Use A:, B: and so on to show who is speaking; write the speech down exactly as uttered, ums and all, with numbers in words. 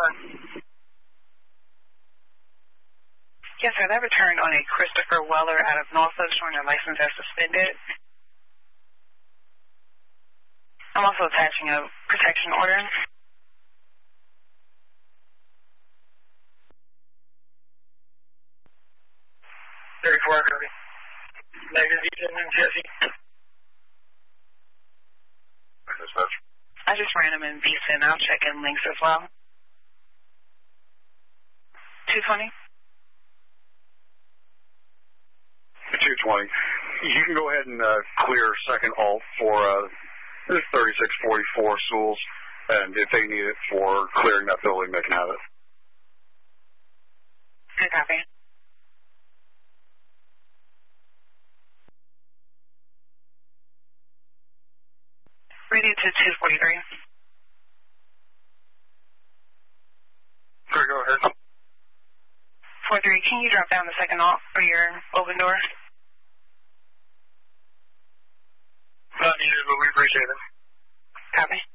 A: return.
B: Yes, sir. That returned on a Christopher Weller out of Norfolk, showing their license as suspended. I'm also attaching a protection order.
A: thirty-four, copy. Negative, Houston and Jesse.
C: Dispatch.
B: I just ran them in V S I N. I'll check in links as well. two twenty.
C: two twenty. You can go ahead and uh, clear second alt for uh, thirty-six forty-four Sewells, and if they need it for clearing that building, they can have it.
B: Good copy. Ready to two forty-three.
A: Sure, go ahead.
B: four three, can you drop down the second alt for your open door?
A: Not needed, but we appreciate it.
B: Copy.